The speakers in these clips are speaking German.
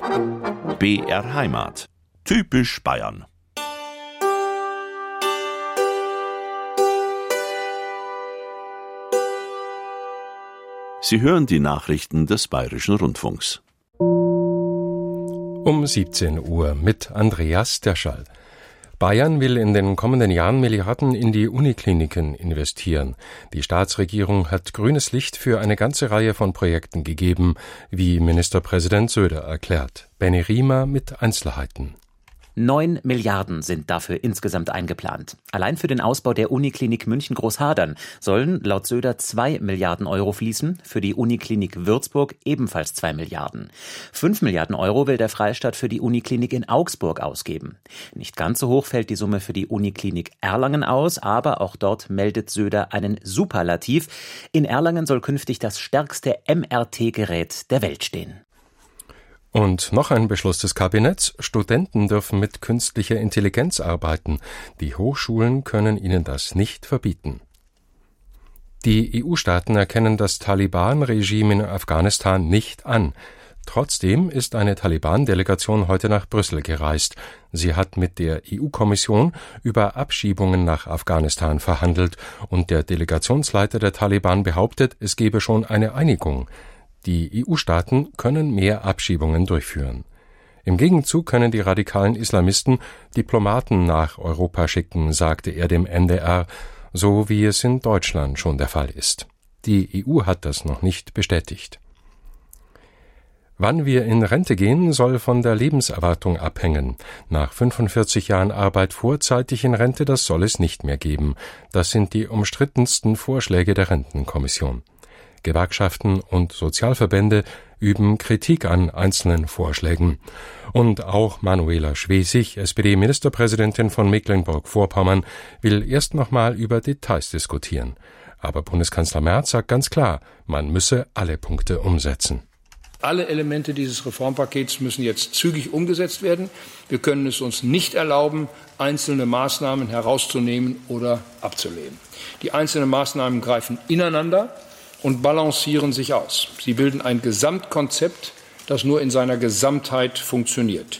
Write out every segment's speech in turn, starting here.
BR Heimat. Typisch Bayern. Sie hören die Nachrichten des Bayerischen Rundfunks. Um 17 Uhr mit Andreas Derschall. Bayern will in den kommenden Jahren Milliarden in die Unikliniken investieren. Die Staatsregierung hat grünes Licht für eine ganze Reihe von Projekten gegeben, wie Ministerpräsident Söder erklärt. Benny Riemer mit Einzelheiten. 9 Milliarden sind dafür insgesamt eingeplant. Allein für den Ausbau der Uniklinik München-Großhadern sollen laut Söder 2 Milliarden Euro fließen, für die Uniklinik Würzburg ebenfalls 2 Milliarden. 5 Milliarden Euro will der Freistaat für die Uniklinik in Augsburg ausgeben. Nicht ganz so hoch fällt die Summe für die Uniklinik Erlangen aus, aber auch dort meldet Söder einen Superlativ. In Erlangen soll künftig das stärkste MRT-Gerät der Welt stehen. Und noch ein Beschluss des Kabinetts. Studenten dürfen mit künstlicher Intelligenz arbeiten. Die Hochschulen können ihnen das nicht verbieten. Die EU-Staaten erkennen das Taliban-Regime in Afghanistan nicht an. Trotzdem ist eine Taliban-Delegation heute nach Brüssel gereist. Sie hat mit der EU-Kommission über Abschiebungen nach Afghanistan verhandelt und der Delegationsleiter der Taliban behauptet, es gebe schon eine Einigung. Die EU-Staaten können mehr Abschiebungen durchführen. Im Gegenzug können die radikalen Islamisten Diplomaten nach Europa schicken, sagte er dem NDR, so wie es in Deutschland schon der Fall ist. Die EU hat das noch nicht bestätigt. Wann wir in Rente gehen, soll von der Lebenserwartung abhängen. Nach 45 Jahren Arbeit vorzeitig in Rente, das soll es nicht mehr geben. Das sind die umstrittensten Vorschläge der Rentenkommission. Gewerkschaften und Sozialverbände üben Kritik an einzelnen Vorschlägen. Und auch Manuela Schwesig, SPD-Ministerpräsidentin von Mecklenburg-Vorpommern, will erst nochmal über Details diskutieren. Aber Bundeskanzler Merz sagt ganz klar, man müsse alle Punkte umsetzen. Alle Elemente dieses Reformpakets müssen jetzt zügig umgesetzt werden. Wir können es uns nicht erlauben, einzelne Maßnahmen herauszunehmen oder abzulehnen. Die einzelnen Maßnahmen greifen ineinander und balancieren sich aus. Sie bilden ein Gesamtkonzept, das nur in seiner Gesamtheit funktioniert.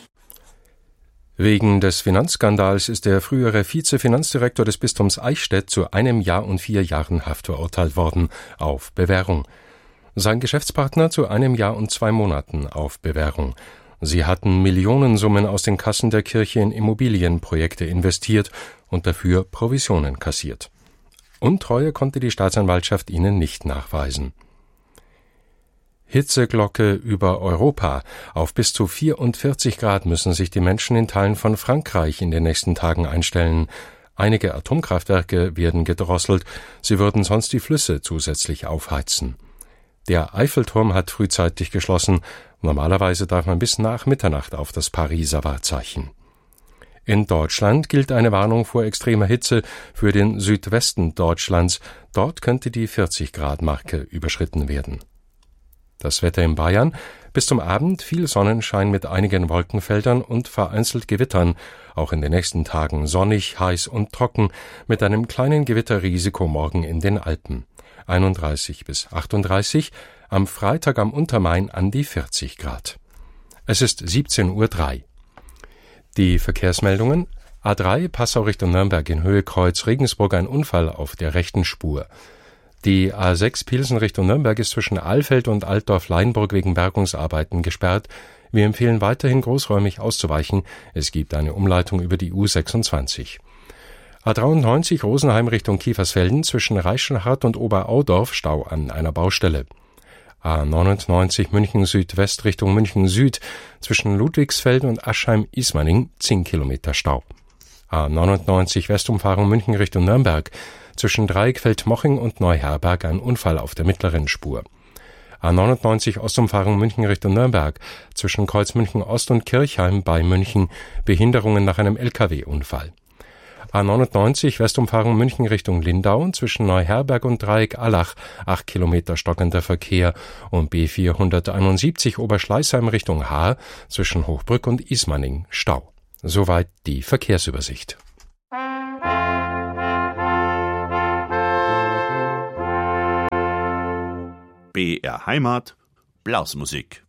Wegen des Finanzskandals ist der frühere Vizefinanzdirektor des Bistums Eichstätt zu 1 Jahr und 4 Jahren Haft verurteilt worden, auf Bewährung. Sein Geschäftspartner zu 1 Jahr und 2 Monaten auf Bewährung. Sie hatten Millionensummen aus den Kassen der Kirche in Immobilienprojekte investiert und dafür Provisionen kassiert. Untreue konnte die Staatsanwaltschaft ihnen nicht nachweisen. Hitzeglocke über Europa. Auf bis zu 44 Grad müssen sich die Menschen in Teilen von Frankreich in den nächsten Tagen einstellen. Einige Atomkraftwerke werden gedrosselt, sie würden sonst die Flüsse zusätzlich aufheizen. Der Eiffelturm hat frühzeitig geschlossen. Normalerweise darf man bis nach Mitternacht auf das Pariser Wahrzeichen. In Deutschland gilt eine Warnung vor extremer Hitze für den Südwesten Deutschlands. Dort könnte die 40-Grad-Marke überschritten werden. Das Wetter in Bayern: bis zum Abend viel Sonnenschein mit einigen Wolkenfeldern und vereinzelt Gewittern. Auch in den nächsten Tagen sonnig, heiß und trocken, mit einem kleinen Gewitterrisiko morgen in den Alpen. 31 bis 38, am Freitag am Untermain an die 40 Grad. Es ist 17:03 Uhr. Die Verkehrsmeldungen: A3 Passau Richtung Nürnberg in Höhe Kreuz Regensburg ein Unfall auf der rechten Spur. Die A6 Pilsen Richtung Nürnberg ist zwischen Alfeld und Altdorf-Leinburg wegen Bergungsarbeiten gesperrt. Wir empfehlen weiterhin großräumig auszuweichen. Es gibt eine Umleitung über die U26. A93 Rosenheim Richtung Kiefersfelden zwischen Reichenhart und Oberaudorf Stau an einer Baustelle. A99 München Südwest Richtung München Süd zwischen Ludwigsfeld und Aschheim-Ismaning 10 Kilometer Stau. A99 Westumfahrung München Richtung Nürnberg zwischen Dreieckfeld-Moching und Neuherberg ein Unfall auf der mittleren Spur. A99 Ostumfahrung München Richtung Nürnberg zwischen Kreuz München Ost und Kirchheim bei München Behinderungen nach einem LKW-Unfall. A99 Westumfahrung München Richtung Lindau zwischen Neuherberg und Dreieck-Allach 8 Kilometer stockender Verkehr und B471 Oberschleißheim Richtung Haar zwischen Hochbrück und Ismaning Stau. Soweit die Verkehrsübersicht. BR Heimat, Blasmusik.